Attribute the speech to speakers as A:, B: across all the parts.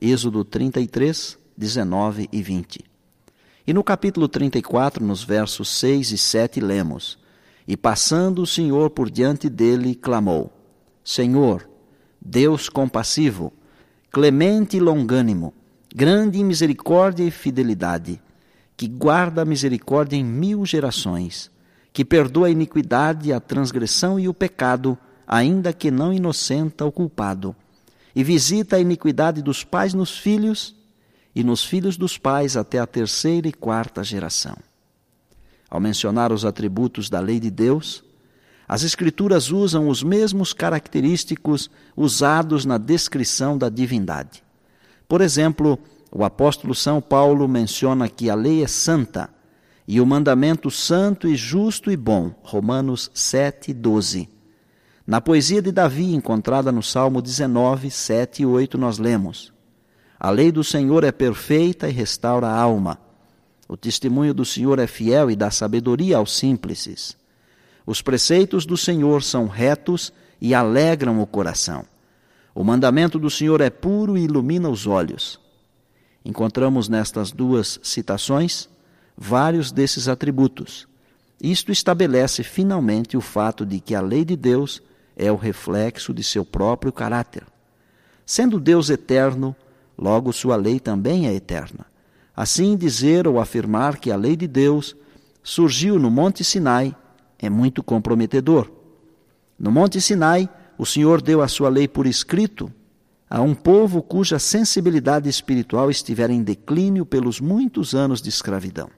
A: Êxodo 33, 19 e 20. E no capítulo 34, nos versos 6 e 7, lemos: E passando o Senhor por diante dele, clamou: Senhor, Deus compassivo, clemente e longânimo, grande em misericórdia e fidelidade, que guarda a misericórdia em 1000 gerações, que perdoa a iniquidade, a transgressão e o pecado, ainda que não inocenta o culpado, e visita a iniquidade dos pais nos filhos, e nos filhos dos pais até a 3ª e 4ª geração. Ao mencionar os atributos da lei de Deus, as Escrituras usam os mesmos característicos usados na descrição da divindade. Por exemplo, o apóstolo São Paulo menciona que a lei é santa e o mandamento santo e justo e bom, Romanos 7, 12. Na poesia de Davi, encontrada no Salmo 19, 7 e 8, nós lemos: A lei do Senhor é perfeita e restaura a alma. O testemunho do Senhor é fiel e dá sabedoria aos simples. Os preceitos do Senhor são retos e alegram o coração. O mandamento do Senhor é puro e ilumina os olhos. Encontramos nestas duas citações vários desses atributos. Isto estabelece finalmente o fato de que a lei de Deus é o reflexo de seu próprio caráter. Sendo Deus eterno, logo sua lei também é eterna. Assim, dizer ou afirmar que a lei de Deus surgiu no Monte Sinai é muito comprometedor. No Monte Sinai, o Senhor deu a sua lei por escrito a um povo cuja sensibilidade espiritual estivera em declínio pelos muitos anos de escravidão.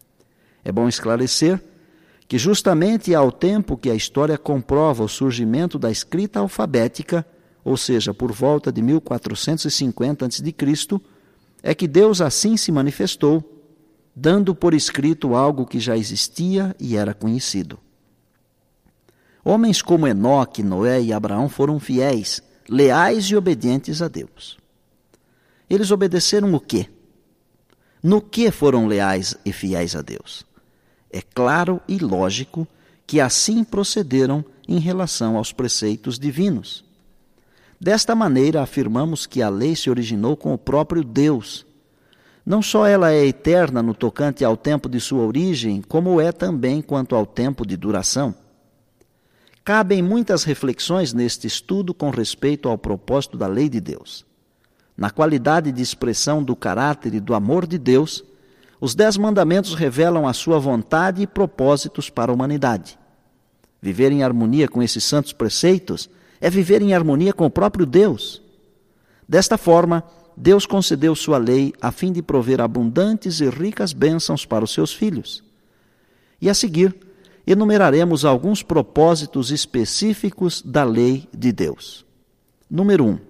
A: É bom esclarecer que justamente ao tempo que a história comprova o surgimento da escrita alfabética, ou seja, por volta de 1450 a.C., é que Deus assim se manifestou, dando por escrito algo que já existia e era conhecido. Homens como Enoque, Noé e Abraão foram fiéis, leais e obedientes a Deus. Eles obedeceram o quê? No que foram leais e fiéis a Deus? É claro e lógico que assim procederam em relação aos preceitos divinos. Desta maneira, afirmamos que a lei se originou com o próprio Deus. Não só ela é eterna no tocante ao tempo de sua origem, como é também quanto ao tempo de duração. Cabem muitas reflexões neste estudo com respeito ao propósito da lei de Deus. Na qualidade de expressão do caráter e do amor de Deus, os 10 mandamentos revelam a sua vontade e propósitos para a humanidade. Viver em harmonia com esses santos preceitos é viver em harmonia com o próprio Deus. Desta forma, Deus concedeu sua lei a fim de prover abundantes e ricas bênçãos para os seus filhos. E a seguir, enumeraremos alguns propósitos específicos da lei de Deus. Número 1.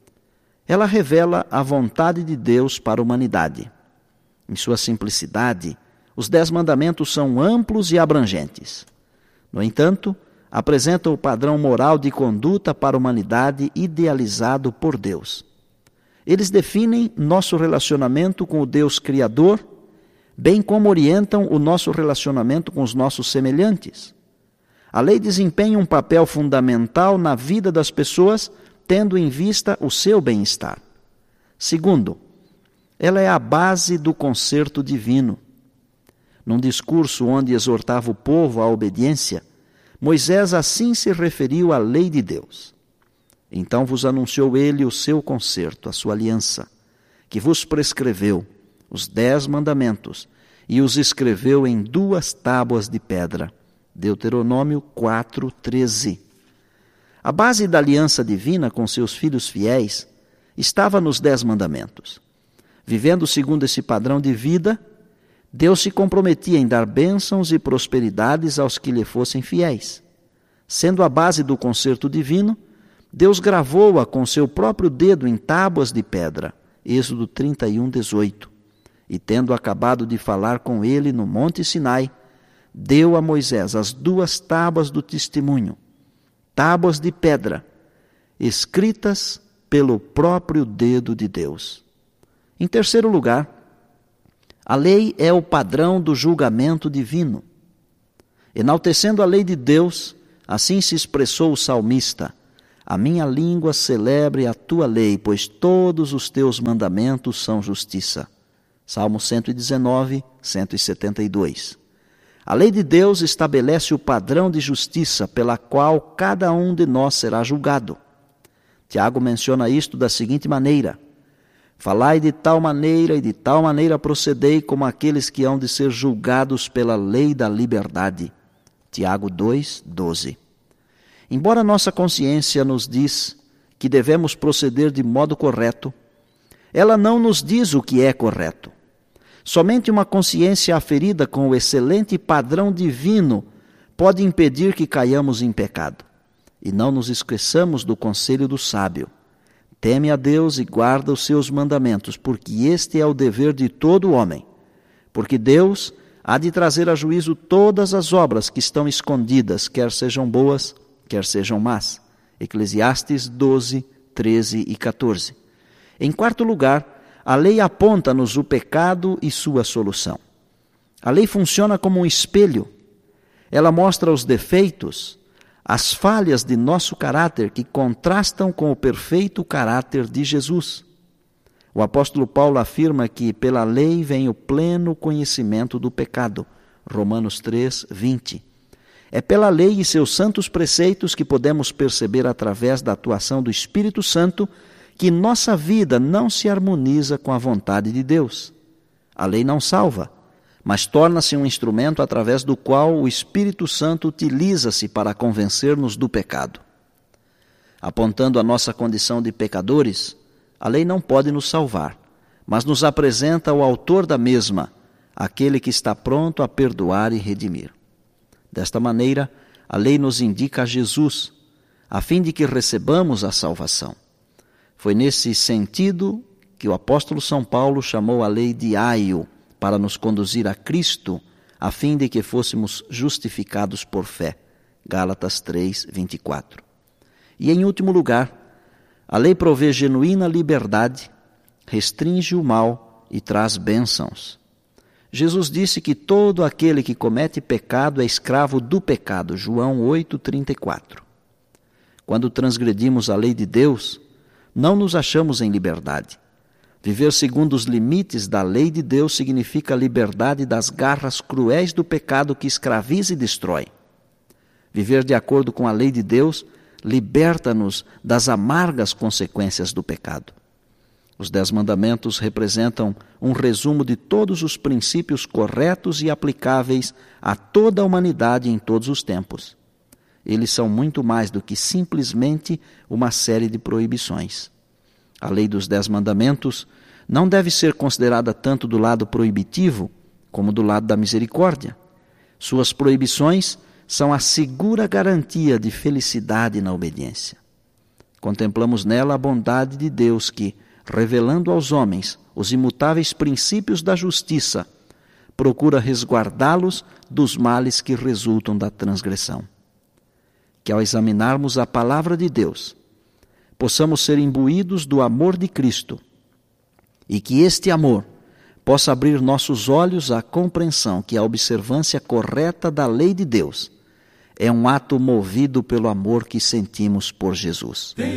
A: Ela revela a vontade de Deus para a humanidade. Em sua simplicidade, os 10 mandamentos são amplos e abrangentes. No entanto, apresentam o padrão moral de conduta para a humanidade idealizado por Deus. Eles definem nosso relacionamento com o Deus Criador, bem como orientam o nosso relacionamento com os nossos semelhantes. A lei desempenha um papel fundamental na vida das pessoas, tendo em vista o seu bem-estar. Segundo, ela é a base do concerto divino. Num discurso onde exortava o povo à obediência, Moisés assim se referiu à lei de Deus. Então vos anunciou ele o seu concerto, a sua aliança, que vos prescreveu os 10 mandamentos, e os escreveu em 2 tábuas de pedra. Deuteronômio 4, 13. A base da aliança divina com seus filhos fiéis estava nos 10 mandamentos. Vivendo segundo esse padrão de vida, Deus se comprometia em dar bênçãos e prosperidades aos que lhe fossem fiéis. Sendo a base do concerto divino, Deus gravou-a com seu próprio dedo em tábuas de pedra. Êxodo 31, 18. E tendo acabado de falar com ele no Monte Sinai, deu a Moisés as 2 tábuas do testemunho, tábuas de pedra, escritas pelo próprio dedo de Deus. Em terceiro lugar, a lei é o padrão do julgamento divino. Enaltecendo a lei de Deus, assim se expressou o salmista: A minha língua celebre a tua lei, pois todos os teus mandamentos são justiça. Salmo 119, 172. A lei de Deus estabelece o padrão de justiça pela qual cada um de nós será julgado. Tiago menciona isto da seguinte maneira: falai de tal maneira e de tal maneira procedei como aqueles que hão de ser julgados pela lei da liberdade. Tiago 2, 12. Embora nossa consciência nos diz que devemos proceder de modo correto, ela não nos diz o que é correto. Somente uma consciência aferida com o excelente padrão divino pode impedir que caiamos em pecado. E não nos esqueçamos do conselho do sábio: teme a Deus e guarda os seus mandamentos, porque este é o dever de todo homem. Porque Deus há de trazer a juízo todas as obras que estão escondidas, quer sejam boas, quer sejam más. Eclesiastes 12, 13 e 14. Em quarto lugar, a lei aponta-nos o pecado e sua solução. A lei funciona como um espelho. Ela mostra os defeitos, as falhas de nosso caráter que contrastam com o perfeito caráter de Jesus. O apóstolo Paulo afirma que pela lei vem o pleno conhecimento do pecado. Romanos 3, 20. É pela lei e seus santos preceitos que podemos perceber através da atuação do Espírito Santo que nossa vida não se harmoniza com a vontade de Deus. A lei não salva, mas torna-se um instrumento através do qual o Espírito Santo utiliza-se para convencer-nos do pecado. Apontando a nossa condição de pecadores, a lei não pode nos salvar, mas nos apresenta o autor da mesma, aquele que está pronto a perdoar e redimir. Desta maneira, a lei nos indica a Jesus, a fim de que recebamos a salvação. Foi nesse sentido que o apóstolo São Paulo chamou a lei de aio, para nos conduzir a Cristo, a fim de que fôssemos justificados por fé. Gálatas 3, 24. E em último lugar, a lei provê genuína liberdade, restringe o mal e traz bênçãos. Jesus disse que todo aquele que comete pecado é escravo do pecado. João 8, 34. Quando transgredimos a lei de Deus, não nos achamos em liberdade. Viver segundo os limites da lei de Deus significa a liberdade das garras cruéis do pecado que escraviza e destrói. Viver de acordo com a lei de Deus liberta-nos das amargas consequências do pecado. Os 10 mandamentos representam um resumo de todos os princípios corretos e aplicáveis a toda a humanidade em todos os tempos. Eles são muito mais do que simplesmente uma série de proibições. A lei dos 10 mandamentos não deve ser considerada tanto do lado proibitivo como do lado da misericórdia. Suas proibições são a segura garantia de felicidade na obediência. Contemplamos nela a bondade de Deus que, revelando aos homens os imutáveis princípios da justiça, procura resguardá-los dos males que resultam da transgressão. Que ao examinarmos a palavra de Deus, possamos ser imbuídos do amor de Cristo e que este amor possa abrir nossos olhos à compreensão que a observância correta da lei de Deus é um ato movido pelo amor que sentimos por Jesus.